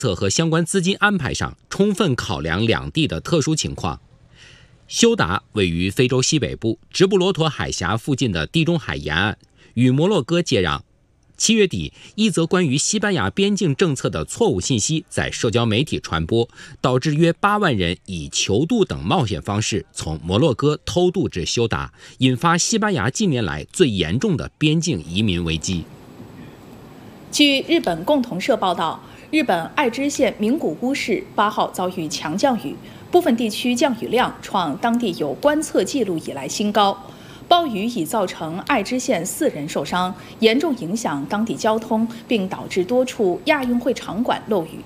策和相关资金安排上充分考量两地的特殊情况。休达位于非洲西北部直布罗陀海峡附近的地中海沿岸，与摩洛哥接壤。7月底，一则关于西班牙边境政策的错误信息在社交媒体传播，导致约8万人以囚渡等冒险方式从摩洛哥偷渡至休达，引发西班牙近年来最严重的边境移民危机。 据日本共同社报道，日本爱知县名古屋市8号遭遇强降雨，部分地区降雨量创当地有观测记录以来新高。暴雨已造成爱知县4人受伤，严重影响当地交通，并导致多处亚运会场馆漏雨。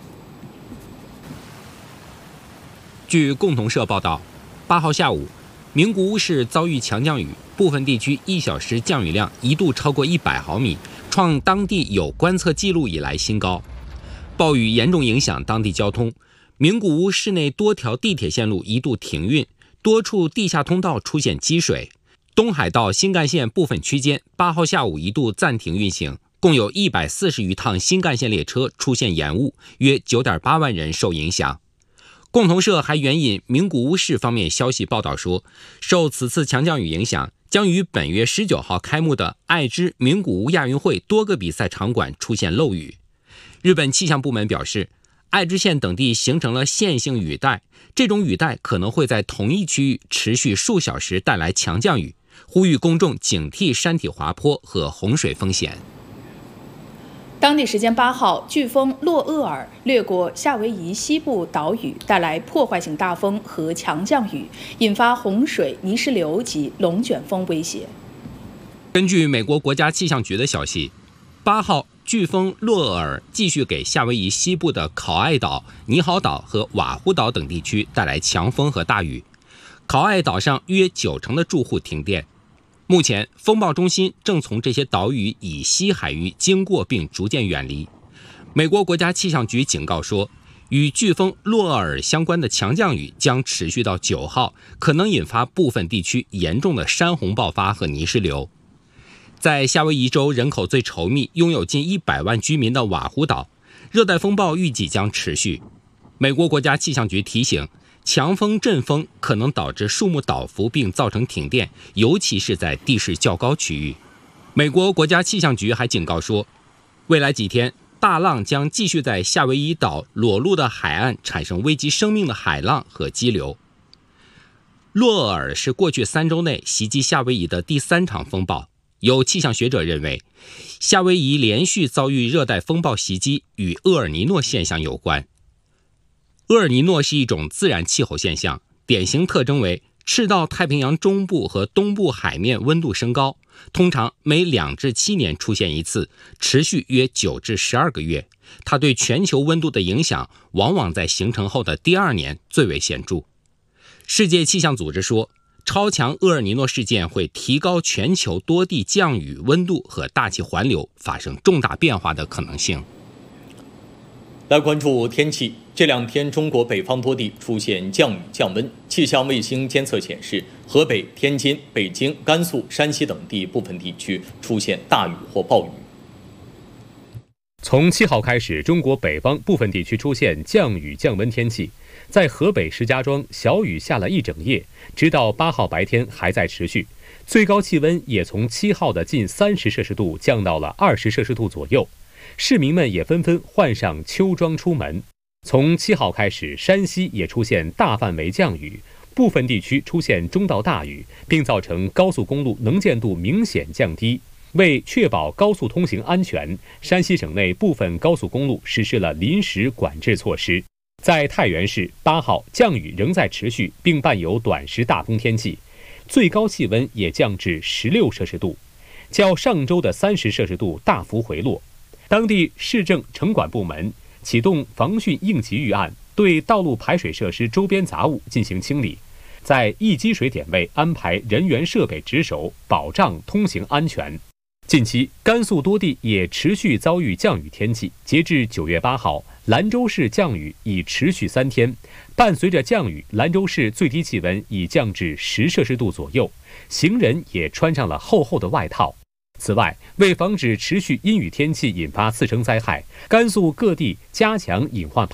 据共同社报道，8号下午，名古屋市遭遇强降雨，部分地区1小时降雨量一度超过100毫米，创当地有观测记录以来新高。暴雨严重影响当地交通，名古屋市内多条地铁线路一度停运，多处地下通道出现积水。东海道新干线部分区间8号下午一度暂停运行，共有140余趟新干线列车出现延误，约9.8万人受影响。共同社还援引名古屋市方面消息报道说，受此次强降雨影响，将于本月19号开幕的爱知名古屋亚运会多个比赛场馆出现漏雨。日本气象部门表示，爱知县等地形成了线性雨带，这种雨带可能会在同一区域持续数小时，带来强降雨，呼吁公众警惕山体滑坡和洪水风险。 当地时间8号，飓风洛厄尔掠过夏威夷西部岛屿，带来破坏性大风和强降雨，引发洪水、泥石流及龙卷风威胁。 根据美国国家气象局的消息，8号飓风洛厄尔继续给夏威夷西部的考爱岛、尼豪岛和瓦胡岛等地区带来强风和大雨。考爱岛上约90%的住户停电。目前，风暴中心正从这些岛屿以西海域经过并逐渐远离。美国国家气象局警告说，与飓风洛厄尔相关的强降雨将持续到9号，可能引发部分地区严重的山洪爆发和泥石流。在夏威夷州人口最稠密、拥有近100万居民的瓦胡岛，热带风暴预计将持续。美国国家气象局提醒，强风、阵风可能导致树木倒伏并造成停电，尤其是在地势较高区域。美国国家气象局还警告说，未来几天大浪将继续在夏威夷岛裸露的海岸产生危及生命的海浪和激流。洛厄尔是过去3周内袭击夏威夷的第3场风暴。有气象学者认为，夏威夷连续遭遇热带风暴袭击与厄尔尼诺现象有关。厄尔尼诺是一种自然气候现象，典型特征为赤道太平洋中部和东部海面温度升高，通常每2至7年出现一次，持续约9至12个月。它对全球温度的影响往往在形成后的第2年最为显著。世界气象组织说，超强厄尔尼诺事件会提高全球多地降雨、温度和大气环流发生重大变化的可能性。 来关注天气，这2天中国北方多地出现降雨降温，气象卫星监测显示，河北、天津、北京、甘肃、山西等地部分地区出现大雨或暴雨。 从7号开始，中国北方部分地区出现降雨降温天气，在河北石家庄，小雨下了一整夜，直到8号白天还在持续，最高气温也从7号的近30摄氏度降到了20摄氏度左右。市民们也纷纷换上秋装出门。从7号开始，山西也出现大范围降雨，部分地区出现中到大雨，并造成高速公路能见度明显降低。为确保高速通行安全，山西省内部分高速公路实施了临时管制措施。在太原市，8号降雨仍在持续，并伴有短时大风天气，最高气温也降至16摄氏度，较上周的30摄氏度大幅回落。当地市政城管部门启动防汛应急预案，对道路排水设施周边杂物进行清理，在易积水点位安排人员设备值守，保障通行安全。近期，甘肃多地也持续遭遇降雨天气。截至9月8号，兰州市降雨已持续3天，伴随着降雨，兰州市最低气温已降至10摄氏度左右，行人也穿上了厚厚的外套。 此外，为防止持续阴雨天气引发次生灾害，甘肃各地加强隐患